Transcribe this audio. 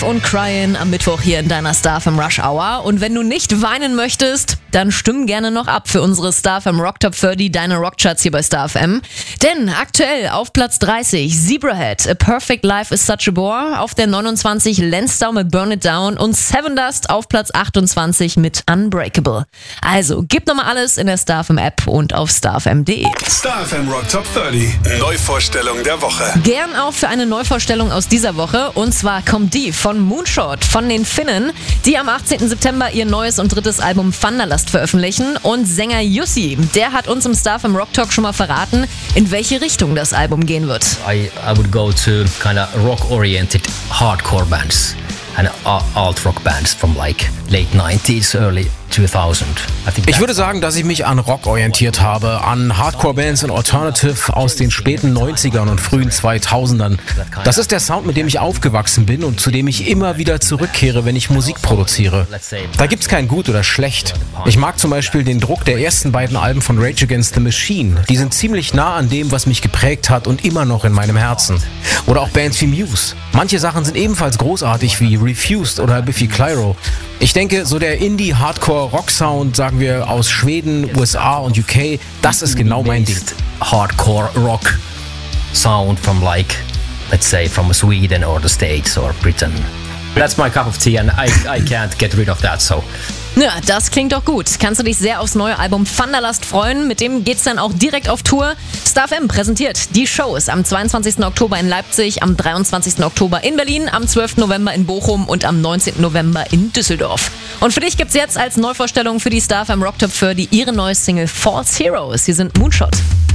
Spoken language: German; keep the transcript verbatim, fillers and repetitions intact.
Und Crying am Mittwoch hier in deiner Star F M Rush Hour. Und wenn du nicht weinen möchtest, dann stimm gerne noch ab für unsere Star F M Rock Top dreißig, deine Rockcharts hier bei Star F M. Denn aktuell auf Platz dreißig Zebrahead, A Perfect Life is Such a Bore. Auf der neunundzwanzig Lansdowne mit Burn It Down und Sevendust auf Platz achtundzwanzig mit Unbreakable. Also gib nochmal alles in der Star F M App und auf starfm punkt de. Star F M Rock Top dreißig, Neuvorstellung der Woche. Gern auch für eine Neuvorstellung aus dieser Woche. Und zwar kommt die von Moonshot von den Finnen, die am achtzehnten September ihr neues und drittes Album Thunderlust veröffentlichen. Und Sänger Jussi, der hat uns im Star F M Rock Talk schon mal verraten, in welche Richtung das Album gehen wird. I, I would go to kind of rock-oriented hardcore bands and alt-rock bands from like late nineties, early two thousand. I think Ich würde sagen, dass ich mich an Rock orientiert habe, an Hardcore-Bands und Alternative aus den späten neunzigern und frühen zweitausendern. Das ist der Sound, mit dem ich aufgewachsen bin und zu dem ich immer wieder zurückkehre, wenn ich Musik produziere. Da gibt's kein Gut oder Schlecht. Ich mag zum Beispiel den Druck der ersten beiden Alben von Rage Against the Machine. Die sind ziemlich nah an dem, was mich geprägt hat und immer noch in meinem Herzen. Oder auch Bands wie Muse. Manche Sachen sind ebenfalls großartig wie Refused oder Biffy Clyro. Ich denke, so der Indie-Hardcore-Rock-Sound, sagen wir aus Schweden, U S A und U K, das ist genau mein Ding. Hardcore rock sound from like, let's say, from Sweden or the States or Britain. That's my cup of tea and I, I can't get rid of that, so... Ja, das klingt doch gut. Kannst du dich sehr aufs neue Album Thunderlust freuen? Mit dem geht's dann auch direkt auf Tour. Star F M präsentiert die Shows am zweiundzwanzigsten Oktober in Leipzig, am dreiundzwanzigsten Oktober in Berlin, am zwölften November in Bochum und am neunzehnten November in Düsseldorf. Und für dich gibt's jetzt als Neuvorstellung für die Star F M Rock Top dreißig ihre neue Single False Heroes. Hier sind Moonshot.